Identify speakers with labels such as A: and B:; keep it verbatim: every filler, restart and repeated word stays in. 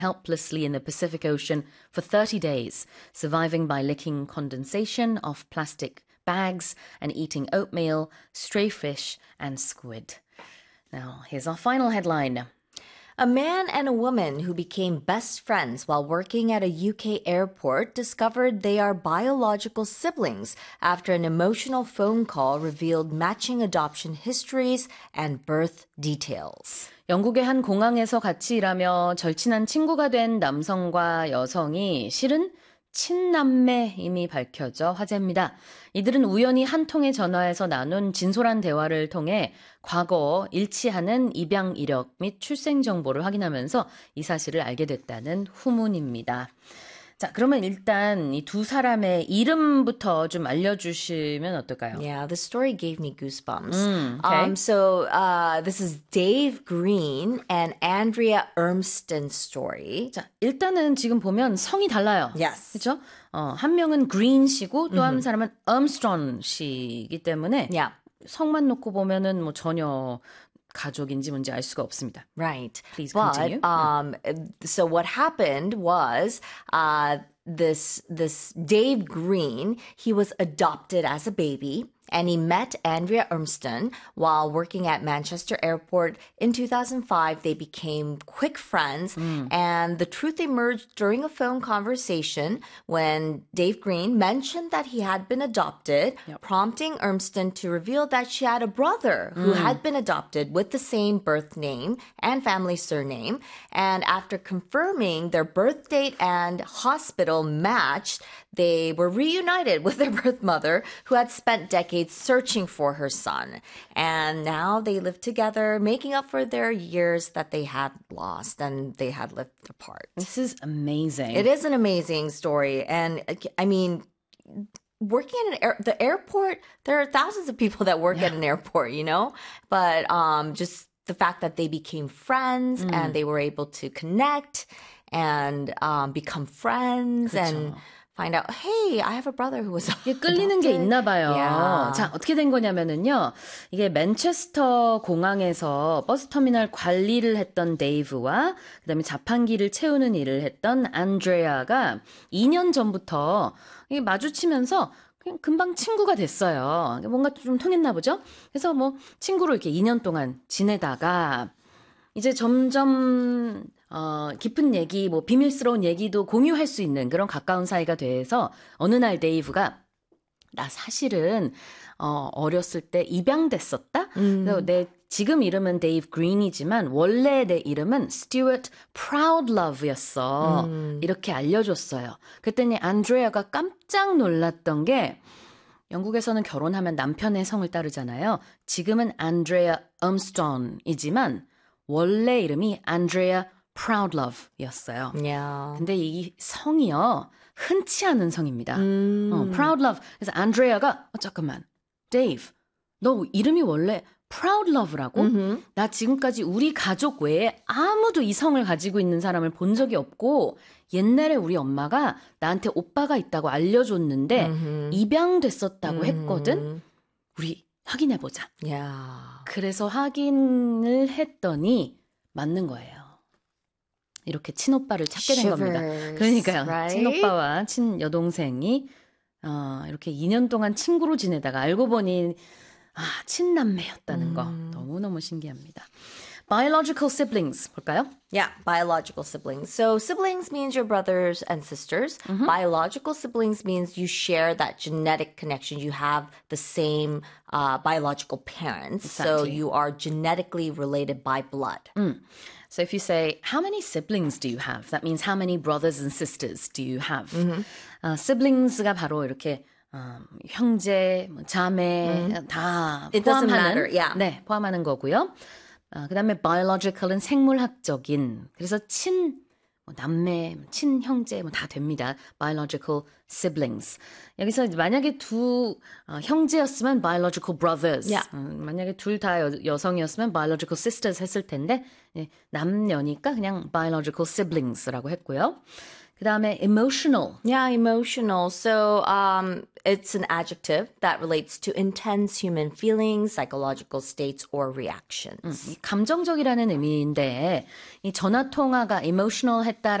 A: helplessly in the Pacific Ocean for thirty days, surviving by licking condensation off plastic bags and eating oatmeal, stray fish, and squid. Now, here's our final headline.
B: A man and a woman who became best friends while working at a U K airport discovered they are biological siblings after an emotional phone call revealed matching adoption histories and birth details.
A: 영국의 한 공항에서 같이 일하며 절친한 친구가 된 남성과 여성이 실은 친남매임이 밝혀져 화제입니다. 이들은 우연히 한 통의 전화에서 나눈 진솔한 대화를 통해 과거 일치하는 입양 이력 및 출생 정보를 확인하면서 이 사실을 알게 됐다는 후문입니다. 자, 그러면 일단 이 두 사람의 이름부터 좀 알려주시면 어떨까요?
B: Yeah, the story gave me goosebumps.
A: Mm, okay.
B: Um, so uh, this is Dave Green and Andrea Ermston's story.
A: 자, 일단은 지금 보면 성이 달라요.
B: Yes.
A: 그렇죠? 어, 한 명은 Green 씨고 또 한 사람은 Armstrong 씨이기 때문에
B: Yeah.
A: 성만 놓고 보면은 뭐 전혀 가족인지 뭔지 알 수가 없습니다.
B: Right.
A: Please
B: but,
A: continue.
B: Um, so what happened was uh, this this Dave Green, he was adopted as a baby. And he met Andrea Ermston while working at Manchester Airport. In two thousand five, they became quick friends. Mm. And the truth emerged during a phone conversation when Dave Green mentioned that he had been adopted, yep. prompting Ermston to reveal that she had a brother who mm. had been adopted with the same birth name and family surname. And after confirming their birth date and hospital matched, they were reunited with their birth mother who had spent decades searching for her son. And now they live together, making up for their years that they had lost and they had lived apart.
A: This is amazing.
B: It is an amazing story. And I mean, working at an air, the airport, there are thousands of people that work yeah. at an airport, you know? But um, just the fact that they became friends mm. and they were able to connect and um, become friends 그렇죠. and find out, hey, I have a brother who was
A: 끌리는 게 있나 봐요.
B: Yeah.
A: 자, 어떻게 된 거냐면은요. 이게 맨체스터 공항에서 버스터미널 관리를 했던 데이브와 그다음에 자판기를 채우는 일을 했던 안드레아가 이 년 전부터 마주치면서 그냥 금방 친구가 됐어요. 뭔가 좀 통했나 보죠? 그래서 뭐 친구로 이렇게 이 년 동안 지내다가 이제 점점 어, 깊은 얘기, 뭐 비밀스러운 얘기도 공유할 수 있는 그런 가까운 사이가 돼서 어느 날 데이브가 나 사실은 어, 어렸을 때 입양됐었다. 음. 그래서 내 지금 이름은 데이브 그린이지만 원래 내 이름은 스튜어트 프라우드러브였어. 음. 이렇게 알려줬어요. 그랬더니 안드레아가 깜짝 놀랐던 게 영국에서는 결혼하면 남편의 성을 따르잖아요. 지금은 안드레아 엄스톤이지만 원래 이름이 안드레아 Proudlove였어요.
B: Yeah.
A: 근데 이 성이요 흔치 않은 성입니다.
B: 음.
A: 어, Proudlove. 그래서 안드레아가 어, 잠깐만, 데이브, 너 이름이 원래 Proudlove라고? Mm-hmm. 나 지금까지 우리 가족 외에 아무도 이 성을 가지고 있는 사람을 본 적이 없고 옛날에 우리 엄마가 나한테 오빠가 있다고 알려줬는데 mm-hmm. 입양됐었다고 mm-hmm. 했거든. 우리 확인해보자.
B: Yeah.
A: 그래서 확인을 했더니 맞는 거예요. 이렇게 친오빠를 찾게 된
B: Shivers,
A: 겁니다. 그러니까요.
B: right?
A: 친오빠와 친여동생이 어, 이렇게 이 년 동안 친구로 지내다가 알고 보니 아, 친남매였다는 음. 거 너무너무 신기합니다. Biological siblings 볼까요?
B: Yeah, biological siblings. So siblings means your brothers and sisters. Mm-hmm. Biological siblings means you share that genetic connection. You have the same uh, biological parents. Exactly. So you are genetically related by blood.
A: Mm. So if you say, how many siblings do you have? That means how many brothers and sisters do you have? Mm-hmm. Uh, siblings가 바로 이렇게 음, 형제, 뭐, 자매 mm-hmm. 다
B: It
A: 포함하는,
B: yeah.
A: 네, 포함하는 거고요. 어, 그다음에 biological은 생물학적인. 그래서 친 뭐, 남매, 친형제 뭐 다 됩니다. biological siblings. 여기서 만약에 두 어, 형제였으면 biological brothers.
B: Yeah.
A: 어, 만약에 둘 다 여성이었으면 biological sisters 했을 텐데 예, 남녀니까 그냥 biological siblings라고 했고요. 그다음에 emotional.
B: Yeah, emotional. So um, it's an adjective that relates to intense human feelings, psychological states, or reactions.
A: 이 감정적이라는 의미인데 이 전화 통화가 emotional 했다